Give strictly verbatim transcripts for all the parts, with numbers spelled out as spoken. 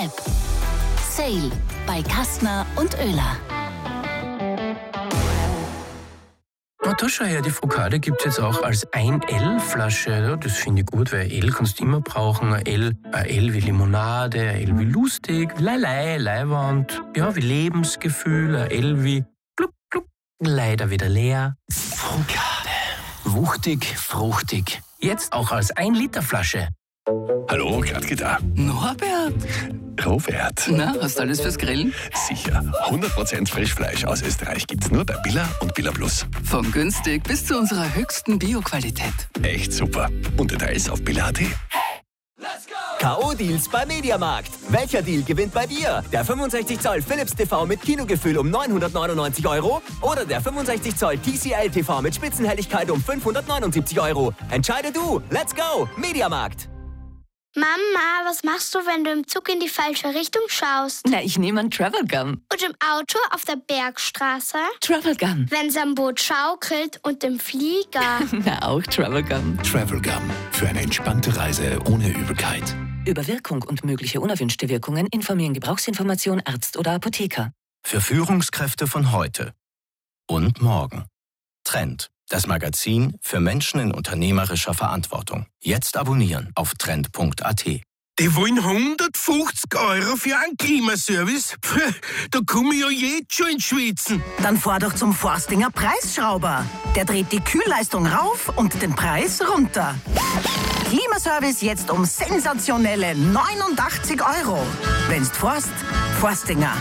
App. Sale bei Kastner und Oehler. Na, da schau her, die Focaccia gibt es jetzt auch als ein L-Flasche. Ja, das finde ich gut, weil L kannst du immer brauchen. Ein L, ein L wie Limonade, ein L wie lustig, Leilei, Leiwand, ja, wie Lebensgefühl, ein L wie gluck, gluck, leider wieder leer. Focaccia. Wuchtig, fruchtig. Jetzt auch als ein Liter Flasche. Hallo, Gradke da. Norbert. Robert. Na, hast du alles fürs Grillen? Sicher. hundert Prozent Frischfleisch aus Österreich gibt's nur bei Billa und Billa Plus. Von günstig bis zu unserer höchsten Bio-Qualität. Echt super. Und Details auf billa punkt at. K O-Deals bei Mediamarkt. Welcher Deal gewinnt bei dir? Der fünfundsechzig Zoll Philips T V mit Kinogefühl um neunhundertneunundneunzig Euro oder der fünfundsechzig Zoll T C L T V mit Spitzenhelligkeit um fünfhundertneunundsiebzig Euro? Entscheide du. Let's go. Mediamarkt. Mama, was machst du, wenn du im Zug in die falsche Richtung schaust? Na, ich nehme einen Travel Gun. Und im Auto auf der Bergstraße? Travel Gun. Wenn's am Boot schaukelt und im Flieger? Na, auch Travel Gun. Travel Gum. Für eine entspannte Reise ohne Übelkeit. Über Wirkung und mögliche unerwünschte Wirkungen informieren Gebrauchsinformation Arzt oder Apotheker. Für Führungskräfte von heute und morgen. Trend. Das Magazin für Menschen in unternehmerischer Verantwortung. Jetzt abonnieren auf trend punkt at. Die wollen hundertfünfzig Euro für einen Klimaservice? Pff, da komme ich ja jetzt schon ins Schwitzen. Dann fahr doch zum Forstinger Preisschrauber. Der dreht die Kühlleistung rauf und den Preis runter. Klimaservice jetzt um sensationelle neunundachtzig Euro. Wenn's forst, Forstinger.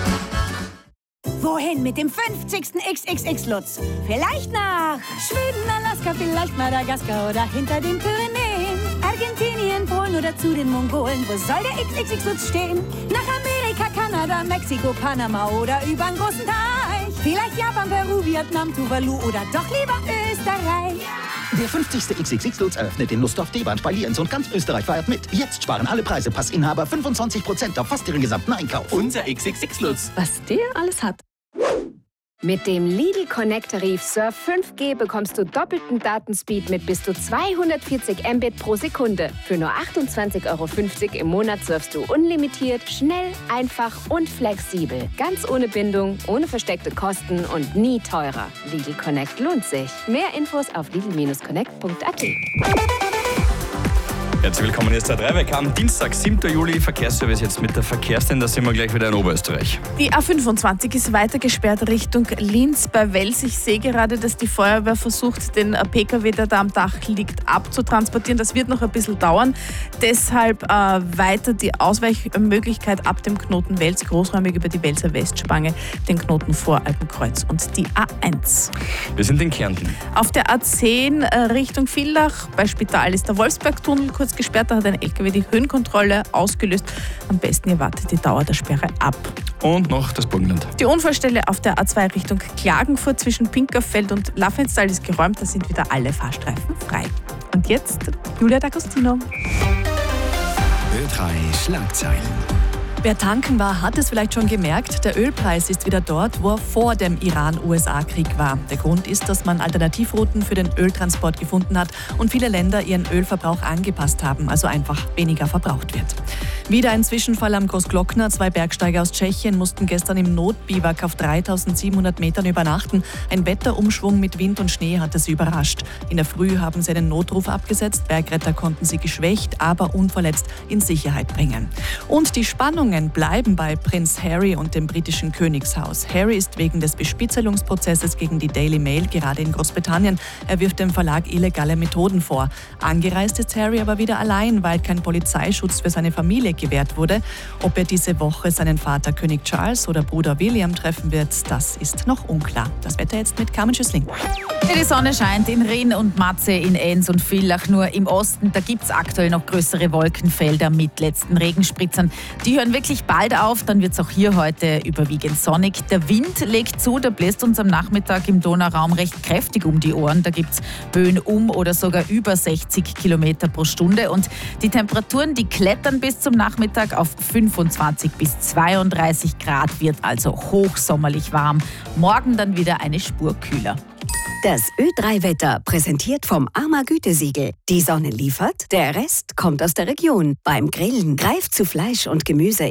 Wohin mit dem fünfzigsten X X X-Lutz? Vielleicht nach Schweden, Alaska, vielleicht Madagaskar oder hinter den Pyrenäen. Argentinien, Polen oder zu den Mongolen. Wo soll der X X X-Lutz stehen? Nach Amerika, Kanada, Mexiko, Panama oder über einen großen Teich. Vielleicht Japan, Peru, Vietnam, Tuvalu oder doch lieber Österreich. Der fünfzigste X X X-Lutz eröffnet in Lustdorf, Deband bei Lienz und ganz Österreich feiert mit. Jetzt sparen alle Preise. Passinhaber fünfundzwanzig Prozent auf fast ihren gesamten Einkauf. Unser X X X-Lutz. Was der alles hat. Mit dem Lidl Connect Tarif Surf fünf G bekommst du doppelten Datenspeed mit bis zu zweihundertvierzig Mbit pro Sekunde. Für nur achtundzwanzig Euro fünfzig im Monat surfst du unlimitiert, schnell, einfach und flexibel. Ganz ohne Bindung, ohne versteckte Kosten und nie teurer. Lidl Connect lohnt sich. Mehr Infos auf lidl Bindestrich connect punkt at. Herzlich willkommen, hier ist der drei Weg am Dienstag, siebten Juli. Verkehrsservice jetzt mit der Verkehrstin, da sind wir gleich wieder in Oberösterreich. Die A fünfundzwanzig ist weiter gesperrt Richtung Linz bei Wels. Ich sehe gerade, dass die Feuerwehr versucht, den P K W, der da am Dach liegt, abzutransportieren. Das wird noch ein bisschen dauern. Deshalb äh, weiter die Ausweichmöglichkeit ab dem Knoten Wels, großräumig über die Welser Westspange, den Knoten vor Alpenkreuz und die A eins. Wir sind in Kärnten. Auf der A zehn äh, Richtung Villach bei Spital ist der Wolfsbergtunnel kurz gesperrt. Da hat ein L K W die Höhenkontrolle ausgelöst. Am besten ihr wartet die Dauer der Sperre ab. Und noch das Burgenland. Die Unfallstelle auf der A zwei Richtung Klagenfurt zwischen Pinkerfeld und Laffenstal ist geräumt. Da sind wieder alle Fahrstreifen frei. Und jetzt Julia D'Agostino. Ö drei Schlagzeilen. Wer tanken war, hat es vielleicht schon gemerkt. Der Ölpreis ist wieder dort, wo er vor dem Iran-U S A-Krieg war. Der Grund ist, dass man Alternativrouten für den Öltransport gefunden hat und viele Länder ihren Ölverbrauch angepasst haben, also einfach weniger verbraucht wird. Wieder ein Zwischenfall am Großglockner. Zwei Bergsteiger aus Tschechien mussten gestern im Notbiwak auf dreitausendsiebenhundert Metern übernachten. Ein Wetterumschwung mit Wind und Schnee hatte sie überrascht. In der Früh haben sie einen Notruf abgesetzt. Bergretter konnten sie geschwächt, aber unverletzt in Sicherheit bringen. Und die Spannungen bleiben bei Prinz Harry und dem britischen Königshaus. Harry ist wegen des Bespitzelungsprozesses gegen die Daily Mail gerade in Großbritannien. Er wirft dem Verlag illegale Methoden vor. Angereist ist Harry aber wieder allein, weil kein Polizeischutz für seine Familie gewährt wurde. Ob er diese Woche seinen Vater König Charles oder Bruder William treffen wird, das ist noch unklar. Das Wetter jetzt mit Carmen Schüssling. Die Sonne scheint in Rinn und Matze, in Enns und Villach. Nur im Osten, da gibt es aktuell noch größere Wolkenfelder mit letzten Regenspritzern. Die hören wirklich bald auf, dann wird es auch hier heute überwiegend sonnig. Der Wind legt zu, der bläst uns am Nachmittag im Donauraum recht kräftig um die Ohren. Da gibt es Böen um oder sogar über sechzig Kilometer pro Stunde. Und die Temperaturen, die klettern bis zum Nachmittag auf fünfundzwanzig bis zweiunddreißig Grad, wird also hochsommerlich warm. Morgen dann wieder eine Spur kühler. Das Ö drei Wetter präsentiert vom Arma Gütesiegel. Die Sonne liefert, der Rest kommt aus der Region. Beim Grillen greift zu Fleisch und Gemüse